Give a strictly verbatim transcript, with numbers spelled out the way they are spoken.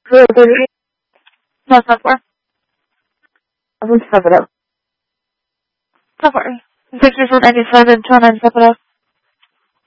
zero thirty-eight. No, it's not four. I'm going to step it up. It's not four. Six three four ninety seven two nine seven zero.